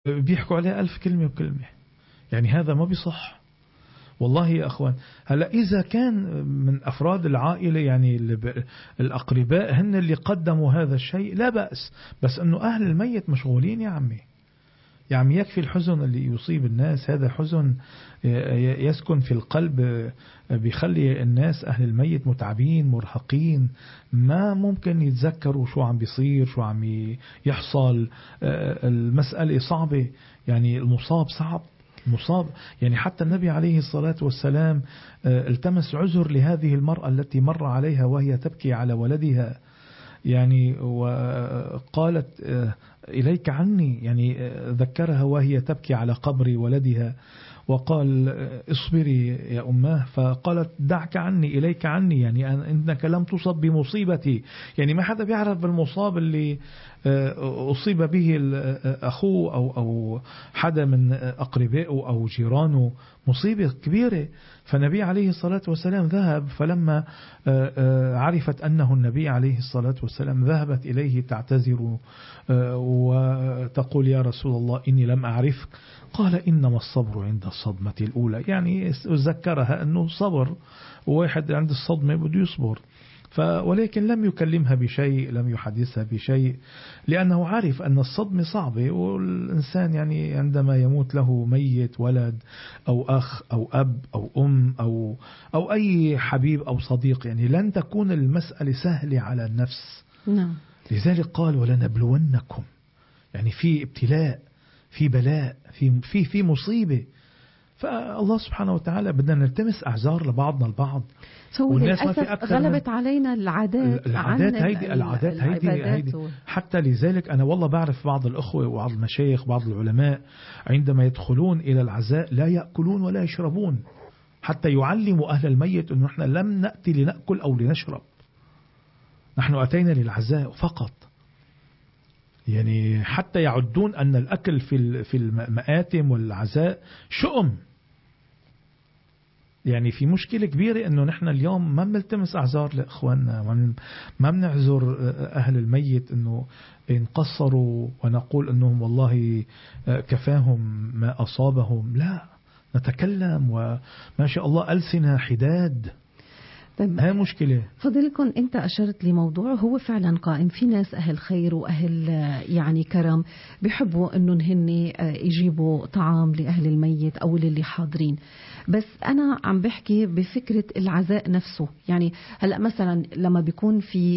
بيحكوا عليه 1000 كلمة وكلمة. يعني هذا ما بيصح والله يا أخوان. هلأ إذا كان من أفراد العائلة يعني الأقرباء هن اللي قدموا هذا الشيء لا بأس، بس أنه أهل الميت مشغولين يا عمي. يعني يكفي الحزن اللي يصيب الناس، هذا حزن يسكن في القلب، بيخلي الناس أهل الميت متعبين مرهقين، ما ممكن يتذكروا شو عم بيصير شو عم يحصل. المسألة صعبة، يعني المصاب صعب مصاب. يعني حتى النبي عليه الصلاة والسلام التمس عذر لهذه المرأة التي مر عليها وهي تبكي على ولدها، يعني وقالت إليك عني، يعني ذكرها وهي تبكي على قبر ولدها وقال اصبري يا أماه، فقالت دعك عني إليك عني، يعني إنك لم تصب بمصيبتي. يعني ما حدا بيعرف بالمصاب اللي أصيب به أخوه أو حدا من أقربائه أو جيرانه، مصيبة كبيرة. فالنبي عليه الصلاة والسلام ذهب، فلما عرفت أنه النبي عليه الصلاة والسلام ذهبت إليه تعتذر وتقول يا رسول الله إني لم أعرفك. قال إنما الصبر عند الصدمة الأولى، يعني ذكرها أنه صبر، وواحد عند الصدمة بده يصبر. ولكن لم يكلمها بشيء، لم يحدثها بشيء، لأنه عارف أن الصدمة صعبة. والإنسان يعني عندما يموت له ميت ولد أو أخ أو أب أو أم أو أي حبيب أو صديق، يعني لن تكون المسألة سهلة على النفس. نعم. لذلك قال ولنبلونكم، يعني في ابتلاء، في بلاء، في مصيبة. فالله سبحانه وتعالى بدنا نلتمس أعذار لبعضنا البعض. والناس ما في أكثر غلبت علينا العادات هيدي حتى لذلك أنا والله بعرف بعض الأخوة وبعض المشايخ بعض العلماء عندما يدخلون إلى العزاء لا يأكلون ولا يشربون، حتى يعلموا أهل الميت أنه نحن لم نأتي لنأكل أو لنشرب، نحن أتينا للعزاء فقط. يعني حتى يعدون أن الأكل في المآتم والعزاء شؤم. يعني في مشكلة كبيرة أنه نحن اليوم ما بنلتمس أعذار لإخواننا، ما بنعذر أهل الميت أنه إن قصروا ونقول أنهم والله كفاهم ما أصابهم، لا، نتكلم وما شاء الله ألسنة حداد. هاي مشكلة. فضلكم أنت أشرت لموضوع هو فعلا قائم، في ناس أهل خير وأهل يعني كرم بيحبوا أنه هن يجيبوا طعام لأهل الميت أو للي حاضرين، بس أنا عم بحكي بفكرة العزاء نفسه. يعني هلأ مثلا لما بيكون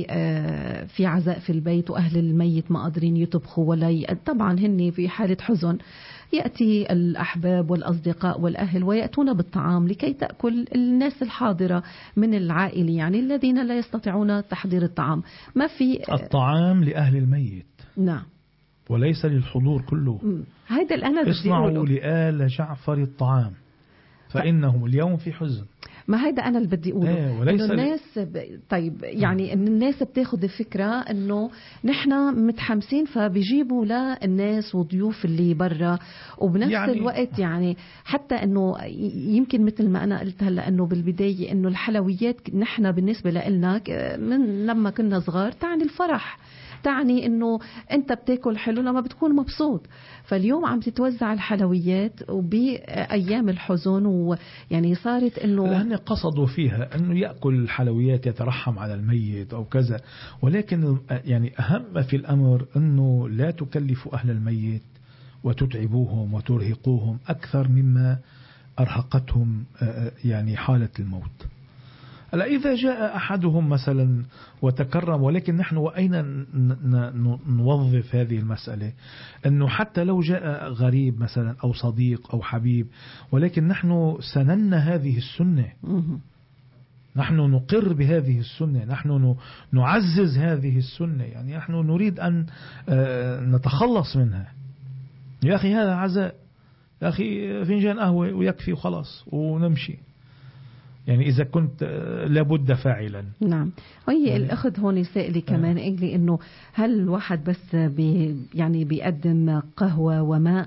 في عزاء في البيت وأهل الميت ما قادرين يطبخوا ولا طبعا هن في حالة حزن، يأتي الأحباب والأصدقاء والأهل ويأتون بالطعام لكي تأكل الناس الحاضرة من العائلة، يعني الذين لا يستطيعون تحضير الطعام. ما في الطعام لأهل الميت، نعم، وليس للحضور كله. هذا اللي أنا بدي اصنعوا لآل جعفر الطعام فإنهم اليوم في حزن. ما هيدا أنا اللي بدي أقوله، إنه الناس طيب يعني إن الناس بتاخد الفكرة إنه نحنا متحمسين فبيجيبوا للناس وضيوف اللي برا، وبنفس يعني الوقت يعني حتى إنه يمكن مثل ما أنا قلت هلا إنه بالبداية إنه الحلويات نحنا بالنسبة لنا من لما كنا صغار تعني الفرح، تعني انه انت بتاكل حلو لما بتكون مبسوط. فاليوم عم تتوزع الحلويات وبأيام الحزن، ويعني صارت انه لأن قصدوا فيها انه يأكل الحلويات يترحم على الميت او كذا، ولكن يعني اهم في الامر انه لا تكلفوا اهل الميت وتتعبوهم وترهقوهم اكثر مما ارهقتهم يعني حالة الموت. هلا إذا جاء أحدهم مثلا وتكرم، ولكن نحن وأين نوظف هذه المسألة؟ أنه حتى لو جاء غريب مثلا أو صديق أو حبيب، ولكن نحن سننا هذه السنة، نحن نقر بهذه السنة، نحن نعزز هذه السنة، يعني نحن نريد أن نتخلص منها. يا أخي هذا عزاء، يا أخي فنجان قهوة ويكفي وخلاص ونمشي، يعني إذا كنت لابد فاعلا. نعم. وهي الأخذ هون سائلي كمان إلي إنه هل الواحد بس يعني بيقدم قهوة وماء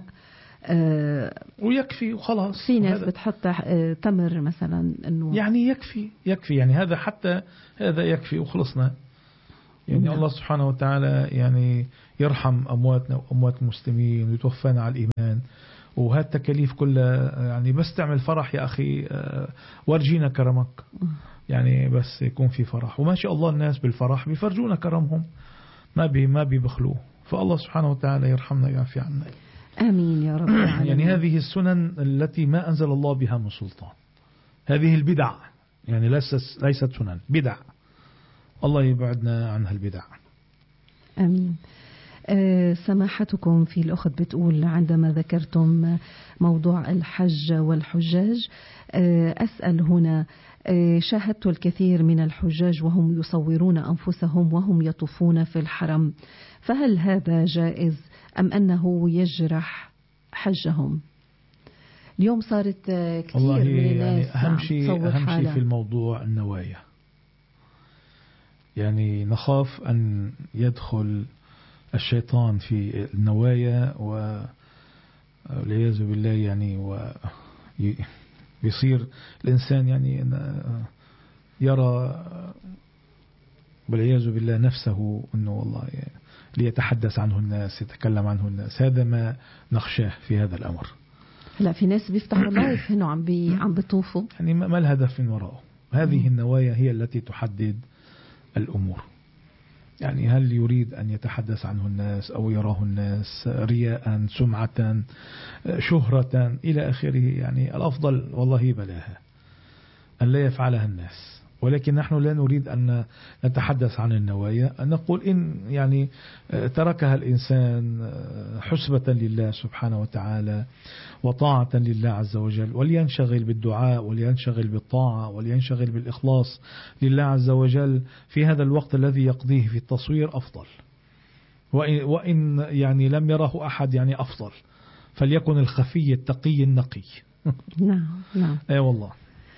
ويكفي وخلاص؟ في ناس بتحط تمر مثلا، إنه يعني يكفي يعني هذا حتى هذا يكفي وخلصنا. يعني الله سبحانه وتعالى يعني يرحم أمواتنا وأموات المسلمين ويتوفانا على الإيمان. وهذه التكاليف كلها يعني بس تعمل فرح يا أخي، ورجينا كرمك، يعني بس يكون في فرح. وما شاء الله الناس بالفرح بيفرجونا كرمهم، ما بيبخلوه. فالله سبحانه وتعالى يرحمنا ويعفي عنا. آمين يا رب العالمين. يعني هذه السنن التي ما أنزل الله بها من سلطان، هذه البدع، يعني ليست سنن، بدع، الله يبعدنا عن هالبدع. آمين. سماحتكم في الأخت بتقول عندما ذكرتم موضوع الحج والحجاج، أسأل هنا، شاهدت الكثير من الحجاج وهم يصورون أنفسهم وهم يطوفون في الحرم، فهل هذا جائز أم أنه يجرح حجهم؟ اليوم صارت كثير من الناس يعني أهم شيء في الموضوع النوايا. يعني نخاف أن يدخل الشيطان في النوايا والعياذ بالله، يعني ويصير الإنسان يعني يرى والعياذ بالله نفسه أنه والله ليتحدث عنه الناس، يتكلم عنه الناس. هذا ما نخشاه في هذا الأمر. لا، في ناس بيفتحوا لايف هنا عم بيطوفوا، يعني ما الهدف من وراءه؟ هذه النوايا هي التي تحدد الأمور. يعني هل يريد أن يتحدث عنه الناس أو يراه الناس رياء، سمعة، شهرة إلى آخره؟ يعني الأفضل والله بلاها أن لا يفعلها الناس. ولكن نحن لا نريد أن نتحدث عن النوايا، أن نقول إن يعني تركها الإنسان حسبة لله سبحانه وتعالى وطاعة لله عز وجل، ولينشغل بالدعاء ولينشغل بالطاعة ولينشغل بالإخلاص لله عز وجل في هذا الوقت الذي يقضيه في التصوير أفضل. وإن يعني لم يره أحد يعني أفضل، فليكن الخفي التقي النقي. نعم نعم. أي والله.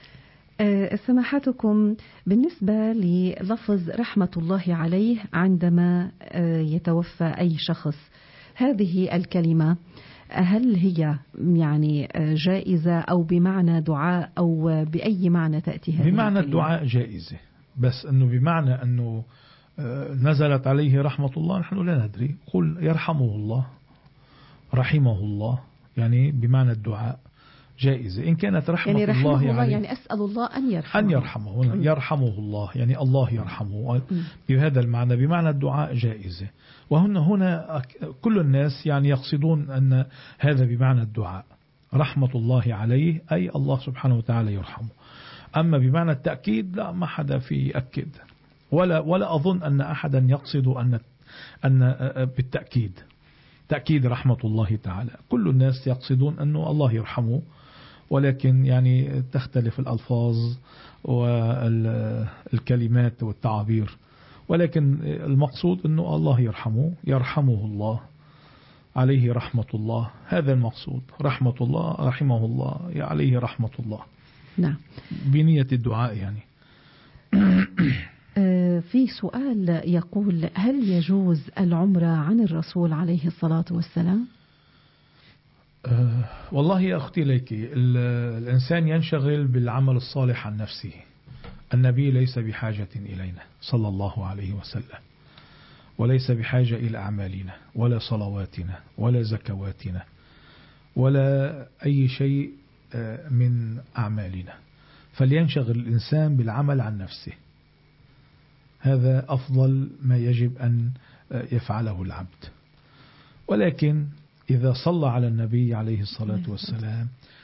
سماحتكم، بالنسبة للفظ رحمة الله عليه عندما يتوفى أي شخص، هذه الكلمة هل هي يعني جائزة أو بمعنى دعاء أو بأي معنى تأتي هذه بمعنى الكلمة؟ الدعاء جائزة، بس أنه بمعنى أنه نزلت عليه رحمة الله نحن لا ندري. قل يرحمه الله، رحمه الله، يعني بمعنى الدعاء جائزة. إن كانت رحمة يعني رحمه الله الله عليه، يعني أسأل الله أن يرحمه. أن يرحمه، يرحمه الله، يعني الله يرحمه بهذا المعنى، بمعنى الدعاء جائزة. هنا كل الناس يعني يقصدون أن هذا بمعنى الدعاء، رحمة الله عليه أي الله سبحانه وتعالى يرحمه. أما بمعنى التأكيد لا، ما حدا في أكد، ولا أظن أن أحدا يقصد أن بالتأكيد تأكيد رحمة الله تعالى. كل الناس يقصدون أنه الله يرحمه، ولكن يعني تختلف الألفاظ والكلمات والتعابير، ولكن المقصود أنه الله يرحمه الله، عليه رحمة الله. هذا المقصود، رحمة الله، رحمه الله، عليه رحمة الله. نعم، بنية الدعاء يعني. في سؤال يقول: هل يجوز العمرة عن الرسول عليه الصلاة والسلام؟ والله يا أختي ليك، الإنسان ينشغل بالعمل الصالح عن نفسه. النبي ليس بحاجة إلينا صلى الله عليه وسلم، وليس بحاجة إلى أعمالنا ولا صلواتنا ولا زكواتنا ولا أي شيء من أعمالنا. فلينشغل الإنسان بالعمل عن نفسه، هذا أفضل ما يجب أن يفعله العبد. ولكن إذا صلى على النبي عليه الصلاة والسلام،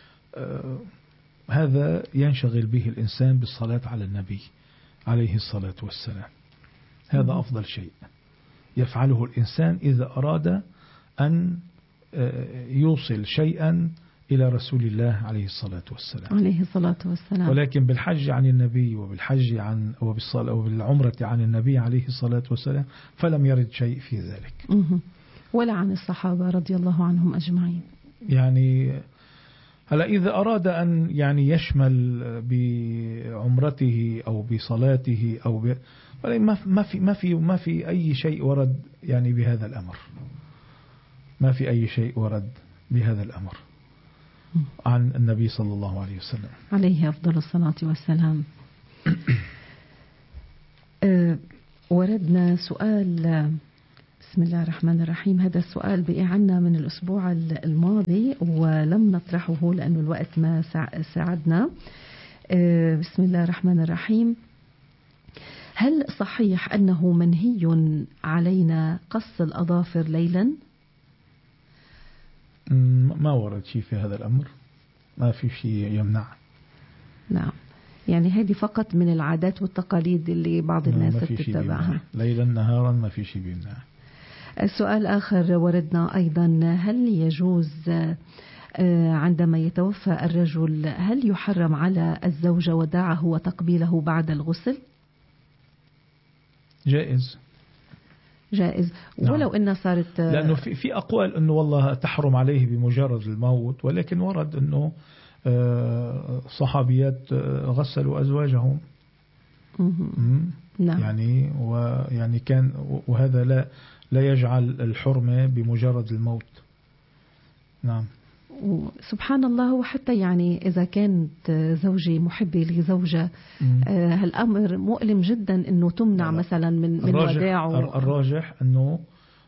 هذا ينشغل به الإنسان بالصلاة على النبي عليه الصلاة والسلام. هذا أفضل شيء يفعله الإنسان إذا أراد أن يوصل شيئا إلى رسول الله عليه الصلاة والسلام. عليه الصلاة والسلام. ولكن بالحج عن النبي وبالحج عن وبالعمرة عن النبي عليه الصلاة والسلام فلم يرد شيء في ذلك، ولا عن الصحابة رضي الله عنهم أجمعين. يعني هلا إذا أراد أن يعني يشمل بعمرته أو بصلاته أو ما في أي شيء ورد يعني بهذا الأمر، ما في أي شيء ورد بهذا الأمر عن النبي صلى الله عليه وسلم عليه أفضل الصلاة والسلام. وردنا سؤال. بسم الله الرحمن الرحيم. هذا السؤال بقي عنا من الأسبوع الماضي ولم نطرحه لأنه الوقت ما ساعدنا. بسم الله الرحمن الرحيم. هل صحيح أنه منهي علينا قص الأظافر ليلا؟ ما ورد شيء في هذا الأمر، ما في شيء يمنع. نعم، يعني هذه فقط من العادات والتقاليد اللي بعض الناس تتبعها. ليلا نهارا ما في شيء بيمنع. السؤال آخر وردنا أيضا. هل يجوز عندما يتوفى الرجل هل يحرم على الزوجة وداعه وتقبيله بعد الغسل؟ جائز. ولو إنها صارت، لأنه في أقوال أنه والله تحرم عليه بمجرد الموت، ولكن ورد أنه صحابيات غسلوا أزواجهم. نعم. يعني كان، وهذا لا يجعل الحرمة بمجرد الموت. نعم. سبحان الله. وحتى يعني إذا كانت زوجي محبة لزوجة، هالأمر مؤلم جدا أنه تمنع مثلا من وداعه. الراجح أنه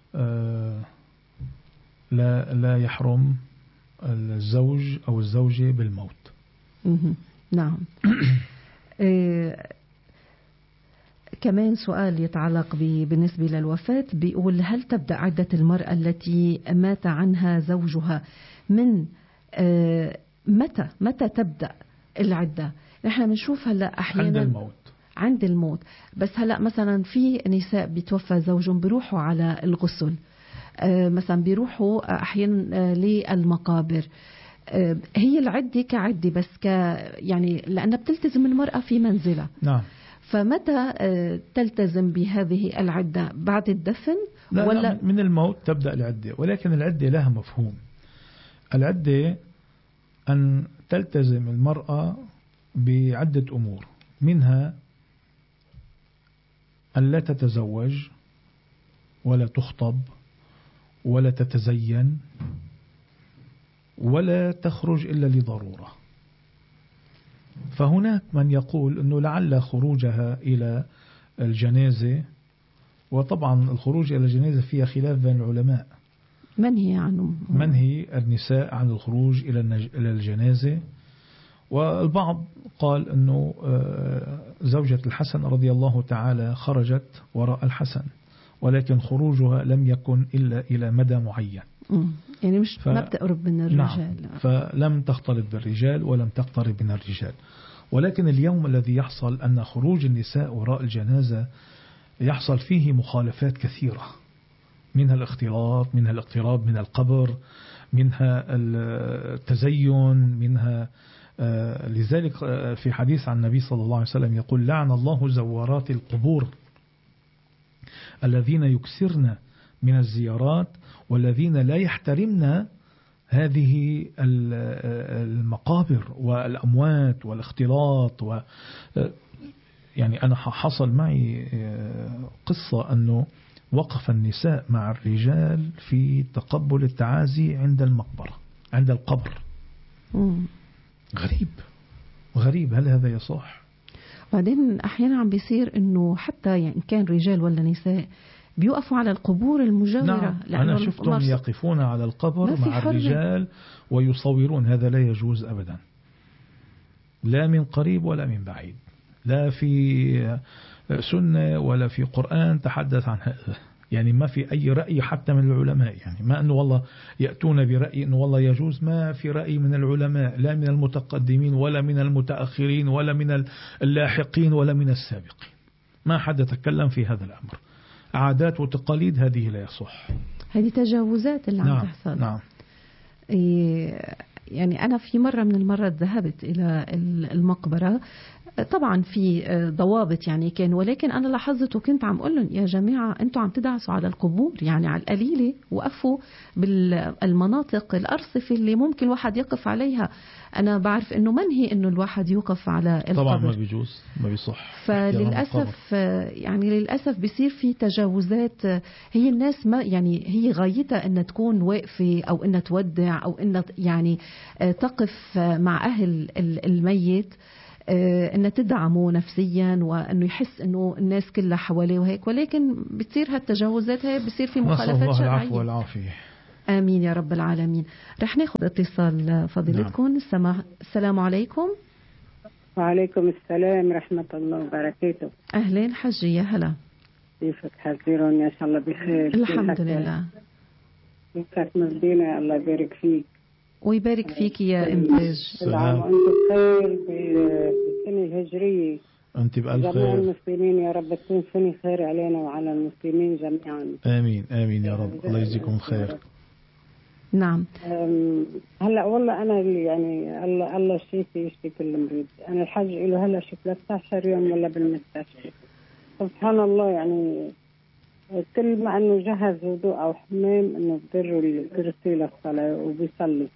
لا يحرم الزوج أو الزوجة بالموت. نعم. كمان سؤال يتعلق بالنسبة للوفاة، بيقول هل تبدأ عدة المرأة التي مات عنها زوجها من متى تبدأ العدة؟ نحن بنشوف هلا أحيانا عند الموت. بس هلا مثلا في نساء بيتوفى زوجهم بيروحوا على الغسل، مثلا بيروحوا أحيانا للمقابر. هي العدة كعدة بس يعني لأنها بتلتزم المرأة في منزلها. نعم. فمتى تلتزم بهذه العدة؟ بعد الدفن ولا من الموت تبدأ العدة؟ ولكن العدة لها مفهوم. العدة أن تلتزم المرأة بعدة أمور، منها أن لا تتزوج ولا تخطب ولا تتزين ولا تخرج إلا لضرورة. فهناك من يقول أنه لعل خروجها إلى الجنازة، وطبعا الخروج إلى الجنازة فيها خلاف بين العلماء، منهي النساء عن الخروج إلى الجنازة. والبعض قال أنه زوجة الحسن رضي الله تعالى خرجت وراء الحسن، ولكن خروجها لم يكن إلا إلى مدى معين، يعني ما بتقرب من الرجال. نعم. فلم تختلط بالرجال ولم تقترب من الرجال. ولكن اليوم الذي يحصل أن خروج النساء وراء الجنازة يحصل فيه مخالفات كثيرة، منها الاختلاط، منها الاقتراب من القبر، منها التزين، منها لذلك في حديث عن النبي صلى الله عليه وسلم يقول لعن الله زوارات القبور الذين يكسرن من الزيارات والذين لا يحترمن هذه المقابر والأموات والاختلاط. يعني أنا حصل معي قصة أنه وقف النساء مع الرجال في تقبل التعازي عند المقبرة، عند القبر. غريب، هل هذا يصح؟ بعدين أحيانا عم بيصير أنه حتى يعني كان رجال ولا نساء بيوقفوا على القبور المجاورة. نعم. أنا شفتهم يقفون على القبر مع الرجال ويصورون. هذا لا يجوز أبدا، لا من قريب ولا من بعيد، لا في سنة ولا في قرآن تحدث عن هذا. يعني ما في أي رأي حتى من العلماء، يعني ما أنه والله يأتون برأي أنه والله يجوز، ما في رأي من العلماء، لا من المتقدمين ولا من المتأخرين ولا من اللاحقين ولا من السابقين. ما حد تكلم في هذا الأمر. عادات وتقاليد هذه لا يصح، هذه تجاوزات اللي عم تحصل. نعم. يعني أنا في مرة من المرات ذهبت إلى المقبرة، طبعا في ضوابط يعني كان، ولكن أنا لاحظت وكنت عم أقول لهم يا جماعة أنتوا عم تدعسوا على القبور، يعني على القليلة وقفوا بالمناطق الأرصفة اللي ممكن الواحد يقف عليها. أنا بعرف أنه منهي أنه الواحد يوقف على القبر، طبعا ما بيجوز، ما بيصح. فللأسف يعني للأسف بيصير في تجاوزات. هي الناس ما يعني هي غايتها أن تكون واقفة أو أن تودع أو أن يعني تقف مع أهل الميت. أن تدعمه نفسيا وأنه يحس أنه الناس كلها حواليه وهيك، ولكن بتصير هالتجاوزات هي بصير في مخالفات شرعية. العفو شرعية. والعافية. آمين يا رب العالمين. رح ناخذ اتصال فضيلتكم. نعم. السلام عليكم. وعليكم السلام ورحمة الله وبركاته. أهلين حجي، يا هلا. كيفك حزيرون؟ إن شاء الله بخير. الحمد لله. كيفك مزدينة؟ الله يبارك فيك. ويبارك فيك يا إنتاج. العام وأنتم بخير بالسنة الهجرية. أنت بألف خير. جميع المسلمين يا رب تكون سنة خير علينا وعلى المسلمين جميعا. آمين آمين يا رب. الله يجزيكم خير. نعم. هلا والله أنا يعني الله يشفي كل مريض. أنا الحج له هلا شي 13 يوم ولا بالمستشفى. سبحان الله، يعني كل ما انه جهز وضوء او حمام انه بضر الكرسي للصلاه وبيصلي.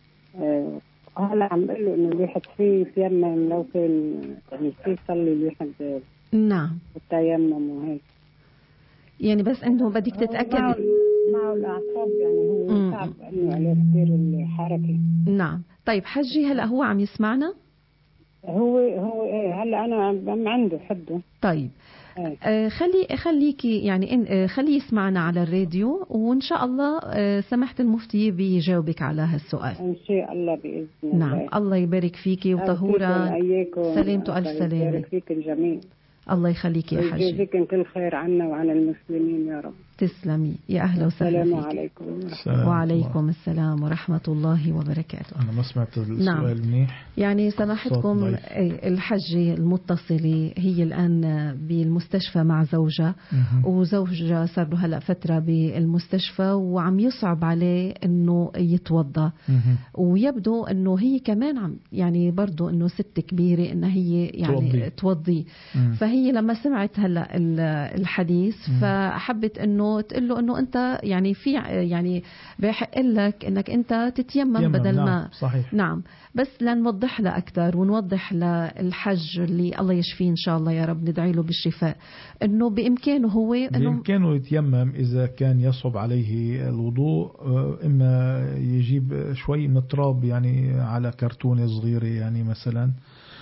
هلا عم بقول له انه الواحد فيه يتيمم لو كان يعني فيه يصلي الواحد. نعم. التيمم وهيك يعني بس انه بدك تتاكد معه الاعصاب، يعني هو صعب انه عليه كثير الحركه. نعم. طيب حجي هلا هو عم يسمعنا؟ هو ايه هلا انا عم عنده حده. طيب خليكي يعني خليه يسمعنا على الراديو، وإن شاء الله سماحة المفتي بيجاوبك على هالسؤال إن شاء الله بإذن الله. نعم. الله يبارك فيكي وطهورا سلامته ألف سلامة. الله يبارك فيك الجميع. الله يخليك يا حاج. ويجزيكم كل خير عنا وعن المسلمين يا رب. تسلمي يا أهلا وسهلا. السلام عليكم. وعليكم السلام ورحمة الله وبركاته. أنا ما سمعت السؤال. نعم. منيح. يعني سماحتكم الحجة المتصلة هي الآن بالمستشفى مع زوجها، وزوجها صار له هلأ فترة بالمستشفى وعم يصعب عليه أنه يتوضأ، ويبدو أنه هي كمان عم يعني برضو أنه ست كبيرة أنها هي يعني توضي. فهي لما سمعت هلأ الحديث فحبت أنه تقول له أنه أنت يعني في يعني بحق لك أنك أنت تتيمم بدل نعم. ما. صحيح. نعم. بس لنوضح له أكثر ونوضح للحج اللي الله يشفيه إن شاء الله يا رب، ندعي له بالشفاء، أنه بإمكانه بإمكانه يتيمم إذا كان يصعب عليه الوضوء. إما يجيب شوي من التراب يعني على كرتونة صغيرة يعني مثلا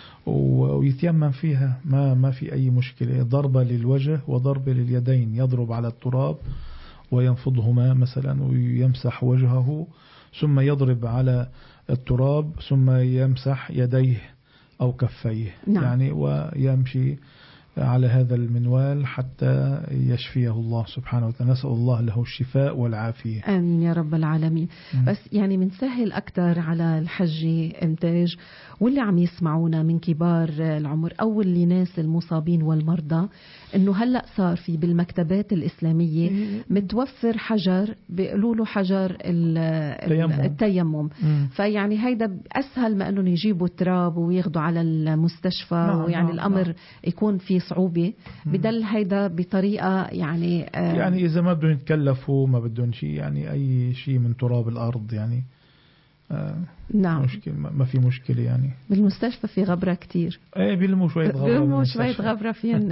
ويتيمم فيها، ما في أي مشكلة. ضربة للوجه وضربة لليدين، يضرب على التراب وينفضهما مثلا ويمسح وجهه، ثم يضرب على التراب ثم يمسح يديه أو كفيه. نعم. يعني ويمشي على هذا المنوال حتى يشفيه الله سبحانه وتعالى. نسأل الله له الشفاء والعافية. آمين يا رب العالمين. بس يعني منسهل أكثر على الحج إنتاج واللي عم يسمعونا من كبار العمر أو اللي ناس المصابين والمرضى، إنه هلأ صار في بالمكتبات الإسلامية متوفر حجر بيقولوا له حجر التيمم. فيعني هيدا أسهل ما إنه يجيبوا تراب وياخدوا على المستشفى. نعم. ويعني الأمر يكون في صعوبة. بدل هيدا بطريقة يعني يعني إذا ما بدهم يتكلفوا ما بدهم شيء، يعني أي شيء من تراب الأرض يعني نعم. مشكلة، ما في مشكلة. يعني بالمستشفى في غبرة كتير. ايه بيلموا شوية غبرة. بيلموا شوية غبرة فين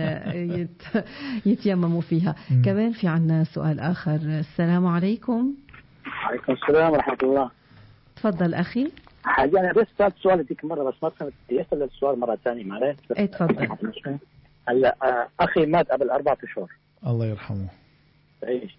يتيمموا فيها. كمان في عنا سؤال آخر. السلام عليكم. وعليكم السلام ورحمة الله. تفضل أخي. حاجة أنا بس سألت سؤال هذيك مرة بس ما فهمت، يسأل السؤال مرة ثانية معلش. ايه تفضل. هلا أخي مات قبل 4 أشهر. الله يرحمه. تعيش.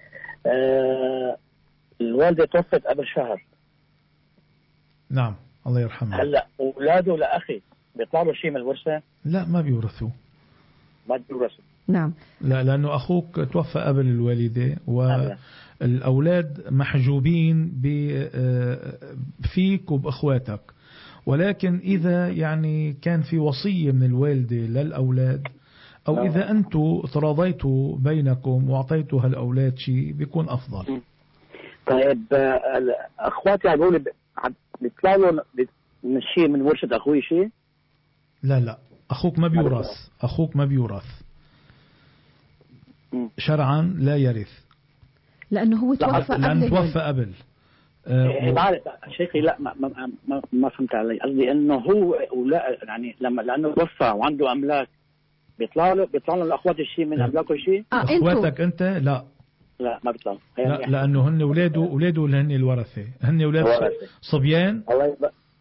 الوالدة توفت قبل شهر. نعم الله يرحمه. هلا أولاده لأخي بيطلع له شيء من الورثة؟ لا ما بيورثوا. ما بيورثوا. نعم. لا لأنه أخوك توفى قبل الوالدة والأولاد محجوبين فيك وبأخواتك، ولكن إذا يعني كان في وصية من الوالدة للأولاد أو إذا أنتوا تراضيتوا بينكم وأعطيتوا هالأولاد شيء بيكون أفضل. طيب أخواتي هذول بيطلع له من شيء من ورثة أخوي شيء؟ لا أخوك ما بيورث. أخوك ما بيورث شرعا، لا يرث لأنه هو توفى قبل. لأنه توفى قبل. بعرف شيخي. لا ما فهمت علي. قصدي إنه هو ولا يعني لأنه توفى وعنده أملاك بيطلع له الأخوات الشيء من أملاكه شيء. أخواتك أنت لا ما بيطلع. لا لأنه هن أولاده اللي هن الورثة، هن أولاد صبيان.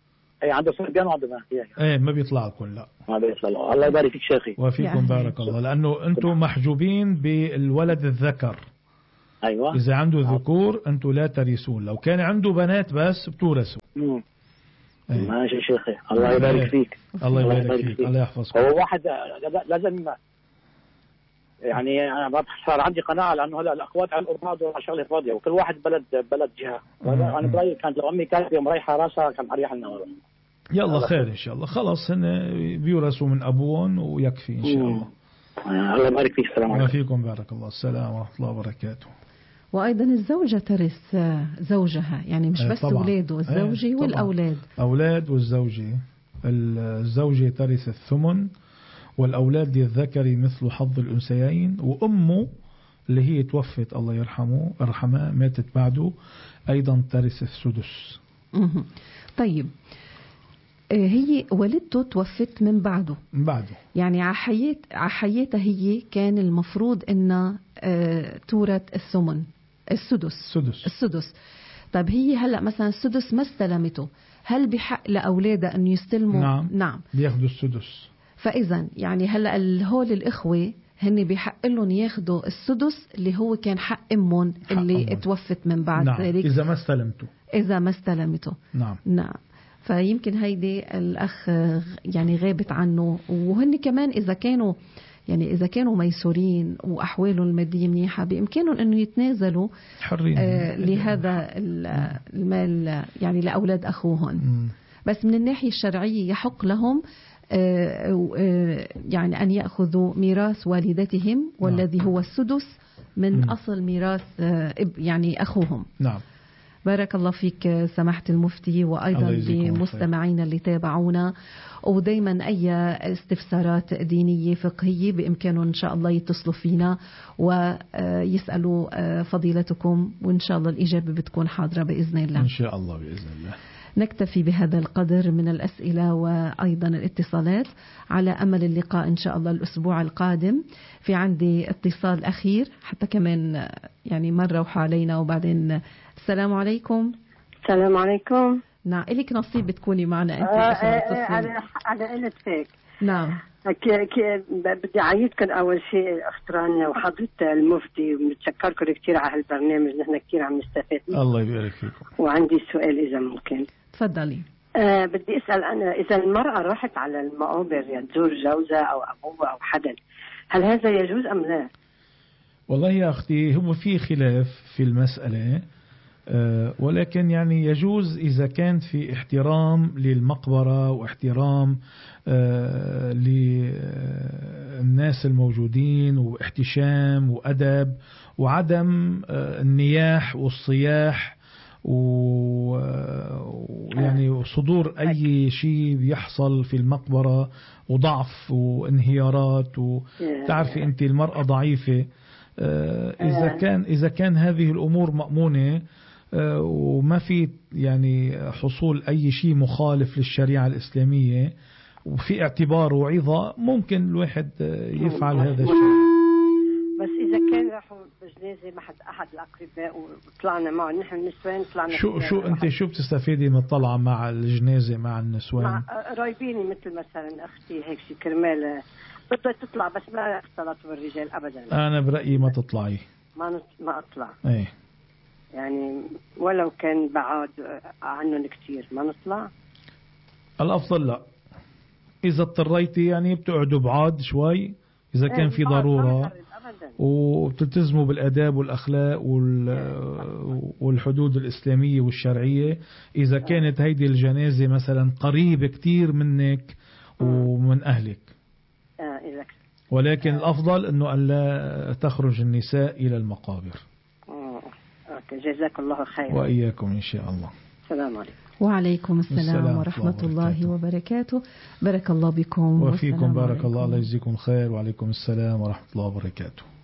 اي عنده صبيان وعنده بنات. ايه ما بيطلع لكم، لا ما بيطلع له. الله يبارك فيك شيخي. وفيكم بارك الله، لأنه أنتم محجوبين بالولد الذكر. أيوة. إذا عنده ذكور أنتم لا ترثون، لو كان عنده بنات بس بتورثوا. ماشي شيخي، الله يبارك فيك. الله يبارك فيك. الله يحفظك. هو واحد لازم يعني أنا صار عندي قناعة، لأنه هلا الأخوات على الأرض شغلة فاضية، وكل واحد بلد جهة. أنا برأيي كانت لو أمي كانت يوم رايحة راسها كان أريح لنا. يلا خير إن شاء الله. خلاص هن بيورثوا من أبوهم ويكفي إن شاء الله. الله يبارك فيك. السلام عليكم. وفيكم بارك الله. السلام ورحمة الله وبركاته. وأيضا الزوجة ترث زوجها، يعني مش بس أولاده، الزوجة والأولاد. أولاد والزوجة. الزوجة ترث الثمن، والأولاد للذكر مثل حظ الأنثيين، وأمه اللي هي توفت الله يرحمها ماتت بعده أيضا ترث السدس. طيب هي والدته توفت من بعده يعني على حياتها هي كان المفروض إنها تورث الثمن السدس. طيب هي هلأ مثلا السدس ما استلمته، هل بحق لأولادها أن يستلموا؟ نعم بياخدوا السدس. فإذا يعني هلأ هول الإخوة هن بحق لهم ياخدوا السدس اللي هو كان حق أمهم اللي توفت من بعد ذلك. إذا ما استلمته. نعم. فيمكن هيدي الأخ يعني غابت عنه، وهن كمان إذا كانوا ميسورين وأحوالهم المادية منيحة بإمكانهم أنه يتنازلوا لهذا المال يعني لأولاد أخوهم. بس من الناحية الشرعية يحق لهم يعني أن يأخذوا ميراث والدتهم، والذي هو السدس من أصل ميراث يعني أخوهم. نعم. بارك الله فيك سماحة المفتي، وأيضا لمستمعينا اللي تابعونا. ودايما أي استفسارات دينية فقهية بإمكانهم إن شاء الله يتصلوا فينا ويسألوا فضيلتكم، وإن شاء الله الإجابة بتكون حاضرة بإذن الله. إن شاء الله بإذن الله. نكتفي بهذا القدر من الأسئلة وأيضا الاتصالات، على أمل اللقاء إن شاء الله الأسبوع القادم. في عندي اتصال أخير حتى كمان يعني مرة وحالينا وبعدين. السلام عليكم. السلام عليكم. نعم، إليك نصيب بتكوني معنا أنت. أنا قلت هيك. نعم. بدي أعيدكم أول شيء أخت رانيا وحضرة المفتي، ومتشكركم كثير على هالبرنامج، نحن كثير عم نستفيد. الله يبارك فيكم. وعندي سؤال إذا ممكن. تفضلي. بدي أسأل أنا، إذا المرأة راحت على المقابر يعني تزور جوزها أو أبوها أو حدا، هل هذا يجوز أم لا؟ والله يا أختي هو في خلاف في المسألة، ولكن يعني يجوز إذا كان في احترام للمقبرة واحترام للناس الموجودين واحتشام وأدب وعدم النياح والصياح ويعني صدور أي شيء بيحصل في المقبرة وضعف وانهيارات. وتعرفي أنت المرأة ضعيفة. إذا كان هذه الأمور مأمونة وما في يعني حصول أي شيء مخالف للشريعة الإسلامية وفي اعتبار وعظة، ممكن الواحد يفعل هذا الشيء. بس إذا كان راحوا بجنازة مع أحد الأقرباء وطلعنا معه نحن النسوان، طلعنا شو بتستفيدي من الطلعة مع الجنازة مع النسوان؟ مع قرايبيني مثل مثلا أختي هيك شي كرمال بدها تطلع، بس ما اختلطوا بالرجال أبدا. أنا برأيي ما تطلعي. ما أطلع. إيه. يعني ولو كان بعاد عنهم كتير ما نطلع. الأفضل لا، إذا اضطريتي يعني بتقعدوا بعاد شوي إذا كان في ضرورة، وبتلتزموا بالآداب والأخلاق والحدود الإسلامية والشرعية. إذا كانت هيدي الجنازة مثلا قريبة كتير منك ومن أهلك. ولكن الأفضل أنه أن لا تخرج النساء إلى المقابر. جزاك الله خير. وإياكم إن شاء الله. السلام عليكم. وعليكم السلام ورحمة الله وبركاته. بارك الله بكم وفيكم. بارك الله يجزيكم خير. وعليكم السلام ورحمة الله وبركاته.